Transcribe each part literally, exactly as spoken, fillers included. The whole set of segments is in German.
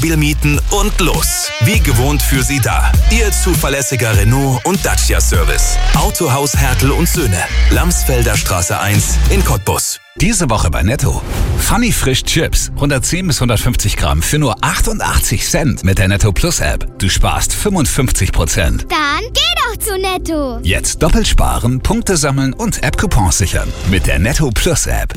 Mobil mieten und los. Wie gewohnt für Sie da. Ihr zuverlässiger Renault und Dacia Service. Autohaus Hertel und Söhne. Lamsfelder Straße eins in Cottbus. Diese Woche bei Netto. Funny Frisch Chips. hundertzehn bis hundertfünfzig Gramm für nur achtundachtzig Cent mit der Netto Plus App. Du sparst fünfundfünfzig Prozent. Dann geh doch zu Netto. Jetzt doppelt sparen, Punkte sammeln und App-Coupons sichern. Mit der Netto Plus App.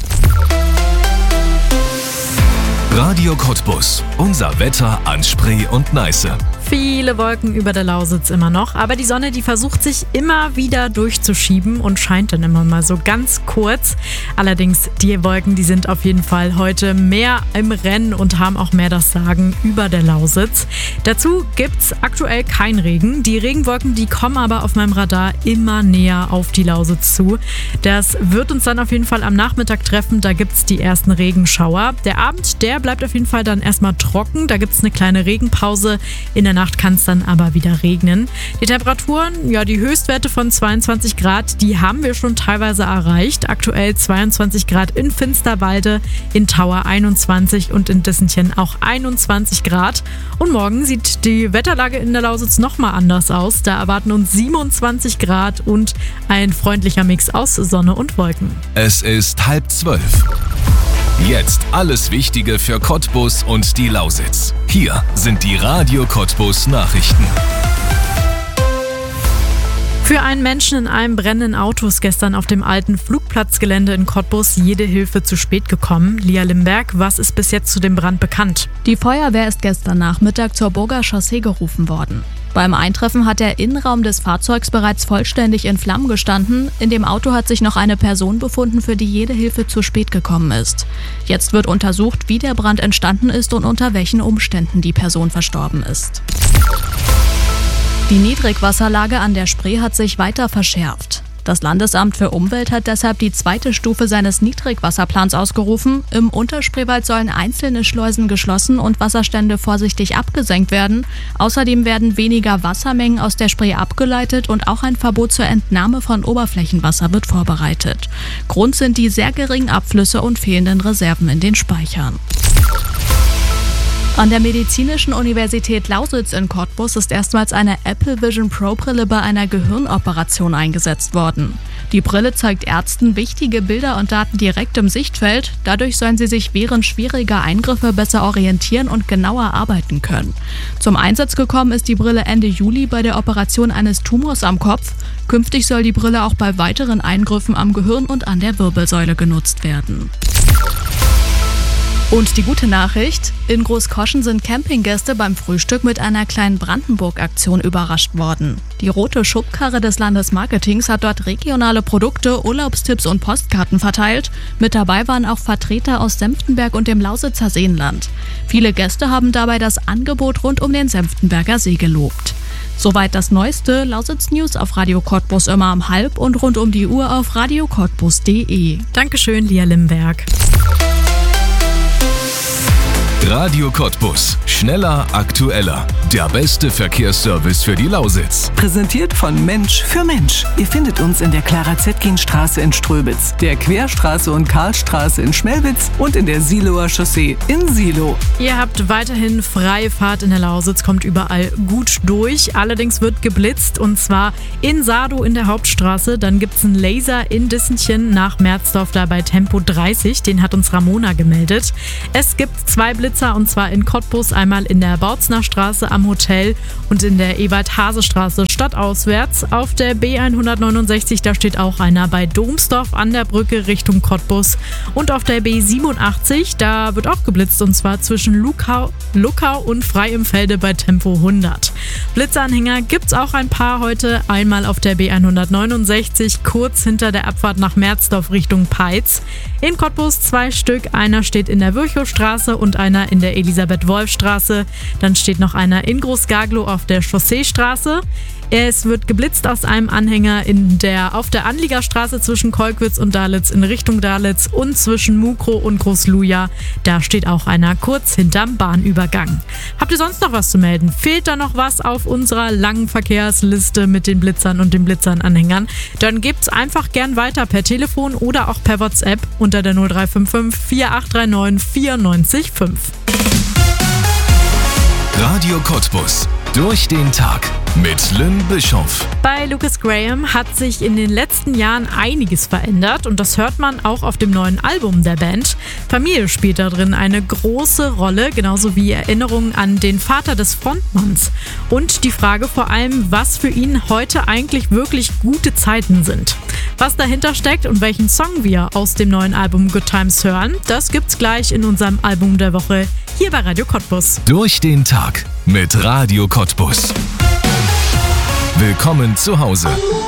Radio Cottbus. Unser Wetter an Spree und Neiße. Viele Wolken über der Lausitz immer noch, aber die Sonne, die versucht sich immer wieder durchzuschieben und scheint dann immer mal so ganz kurz. Allerdings, die Wolken, die sind auf jeden Fall heute mehr im Rennen und haben auch mehr das Sagen über der Lausitz. Dazu gibt's aktuell keinen Regen. Die Regenwolken, die kommen aber auf meinem Radar immer näher auf die Lausitz zu. Das wird uns dann auf jeden Fall am Nachmittag treffen. Da gibt's die ersten Regenschauer. Der Abend, der bleibt auf jeden Fall dann erstmal trocken. Da gibt's eine kleine Regenpause. In der Nacht kann es dann aber wieder regnen. Die Temperaturen, ja, die Höchstwerte von zweiundzwanzig Grad, die haben wir schon teilweise erreicht. Aktuell zweiundzwanzig Grad in Finsterwalde, in Tauer einundzwanzig und in Dissenchen auch einundzwanzig Grad. Und morgen sieht die Wetterlage in der Lausitz nochmal anders aus. Da erwarten uns siebenundzwanzig Grad und ein freundlicher Mix aus Sonne und Wolken. Es ist halb zwölf. Jetzt alles Wichtige für Cottbus und die Lausitz. Hier sind die Radio Cottbus Nachrichten. Für einen Menschen in einem brennenden Auto ist gestern auf dem alten Flugplatzgelände in Cottbus jede Hilfe zu spät gekommen. Lia Limberg, was ist bis jetzt zu dem Brand bekannt? Die Feuerwehr ist gestern Nachmittag zur Burger Chaussee gerufen worden. Beim Eintreffen hat der Innenraum des Fahrzeugs bereits vollständig in Flammen gestanden. In dem Auto hat sich noch eine Person befunden, für die jede Hilfe zu spät gekommen ist. Jetzt wird untersucht, wie der Brand entstanden ist und unter welchen Umständen die Person verstorben ist. Die Niedrigwasserlage an der Spree hat sich weiter verschärft. Das Landesamt für Umwelt hat deshalb die zweite Stufe seines Niedrigwasserplans ausgerufen. Im Unterspreewald sollen einzelne Schleusen geschlossen und Wasserstände vorsichtig abgesenkt werden. Außerdem werden weniger Wassermengen aus der Spree abgeleitet und auch ein Verbot zur Entnahme von Oberflächenwasser wird vorbereitet. Grund sind die sehr geringen Abflüsse und fehlenden Reserven in den Speichern. An der Medizinischen Universität Lausitz in Cottbus ist erstmals eine Apple Vision Pro Brille bei einer Gehirnoperation eingesetzt worden. Die Brille zeigt Ärzten wichtige Bilder und Daten direkt im Sichtfeld. Dadurch sollen sie sich während schwieriger Eingriffe besser orientieren und genauer arbeiten können. Zum Einsatz gekommen ist die Brille Ende Juli bei der Operation eines Tumors am Kopf. Künftig soll die Brille auch bei weiteren Eingriffen am Gehirn und an der Wirbelsäule genutzt werden. Und die gute Nachricht: In Großkoschen sind Campinggäste beim Frühstück mit einer kleinen Brandenburg-Aktion überrascht worden. Die rote Schubkarre des Landesmarketings hat dort regionale Produkte, Urlaubstipps und Postkarten verteilt. Mit dabei waren auch Vertreter aus Senftenberg und dem Lausitzer Seenland. Viele Gäste haben dabei das Angebot rund um den Senftenberger See gelobt. Soweit das Neueste. Lausitz News auf Radio Cottbus immer um halb und rund um die Uhr auf radio cottbus punkt de. Dankeschön, Lia Limberg. Radio Cottbus. Schneller, aktueller. Der beste Verkehrsservice für die Lausitz. Präsentiert von Mensch für Mensch. Ihr findet uns in der Clara-Zetkin-Straße in Ströbitz, der Querstraße und Karlstraße in Schmelwitz und in der Siloer Chaussee in Silo. Ihr habt weiterhin freie Fahrt in der Lausitz, kommt überall gut durch. Allerdings wird geblitzt und zwar in Sadow in der Hauptstraße. Dann gibt es einen Laser in Dissenchen nach Merzdorf da bei Tempo dreißig. Den hat uns Ramona gemeldet. Es gibt zwei Blitzer und zwar in Cottbus, einmal in der Bautzner Straße am Hotel und in der Ewald-Hase-Straße stadtauswärts. Auf der B hundertneunundsechzig, da steht auch einer bei Domsdorf an der Brücke Richtung Cottbus. Und auf der B siebenundachtzig, da wird auch geblitzt und zwar zwischen Luckau, Luckau und Freiimfelde bei Tempo hundert. Blitzanhänger gibt's auch ein paar heute. Einmal auf der B hundertneunundsechzig, kurz hinter der Abfahrt nach Merzdorf Richtung Peitz. In Cottbus zwei Stück. Einer steht in der Virchowstraße und einer in der Elisabeth-Wolf-Straße. Dann steht noch einer in Groß-Gaglow auf der Chausseestraße. Es wird geblitzt aus einem Anhänger in der, auf der Anliegerstraße zwischen Kolkwitz und Dalitz in Richtung Dalitz und zwischen Mukro und Großluja. Da steht auch einer kurz hinterm Bahnübergang. Habt ihr sonst noch was zu melden? Fehlt da noch was auf unserer langen Verkehrsliste mit den Blitzern und den Blitzern-Anhängern? Dann gebt's einfach gern weiter per Telefon oder auch per WhatsApp unter der null drei fünf fünf vier acht drei neun vier neun fünf. Radio Cottbus. Durch den Tag mit Lynn Bischof. Bei Lucas Graham hat sich in den letzten Jahren einiges verändert und das hört man auch auf dem neuen Album der Band. Familie spielt da drin eine große Rolle, genauso wie Erinnerungen an den Vater des Frontmanns. Und die Frage vor allem, was für ihn heute eigentlich wirklich gute Zeiten sind. Was dahinter steckt und welchen Song wir aus dem neuen Album Good Times hören, das gibt's gleich in unserem Album der Woche hier bei Radio Cottbus. Durch den Tag mit Radio Cottbus. Willkommen zu Hause.